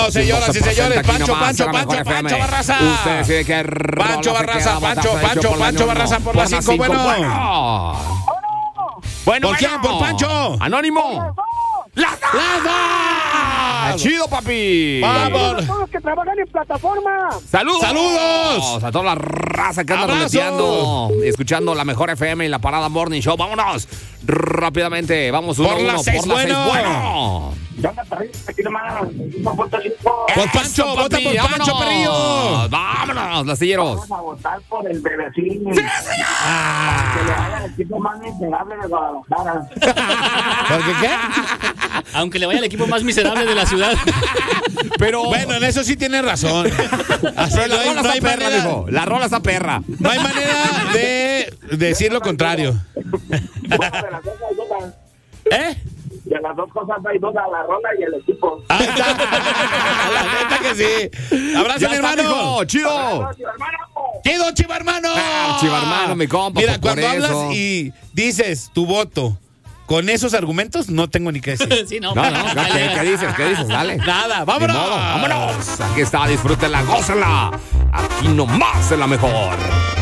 Señoras y señores, Pancho Barraza. Usted tiene que Pancho Barraza por las 5. Bueno. ¿Por quién? ¿Por Pancho? Anónimo. ¡Las dos! ¡Chido, papi! ¡Vamos! A todos los que trabajan en plataforma. ¡Saludos! A toda la raza que anda roleteando, escuchando la mejor FM y la Parada Morning Show. ¡Vámonos! Rápidamente, vamos por las 6. Bueno. Por Pancho, vota por Pancho, perrillo. ¡Vámonos, lastilleros! Vamos a votar por el bebecín. ¡Sí, señor! Que le vaya al equipo más miserable de Guadalajara. ¿Por qué? Aunque le vaya al equipo más miserable de la ciudad. Pero bueno, en eso sí tiene razón. Así no hay perra, manera, dijo. La rola está perra. no hay manera de decir lo contrario. Bueno, de las dos hay dudas. ¿Eh? De las dos cosas hay dudas, la rola y el equipo. Ahí está. La neta que sí. Abrazo, Ya mi está, hermano. mijo. ¡Chido! ¡Chido, chiva hermano! Chiva hermano, mi compa. Mira, por cuando hablas eso. y dices tu voto con esos argumentos, no tengo ni qué decir. Sí, no. No, ¿qué dices? ¿Qué dices? Dale. Nada, vámonos. Ni modo, vámonos. Aquí está, disfrútenla, gócenla. Aquí nomás es la mejor.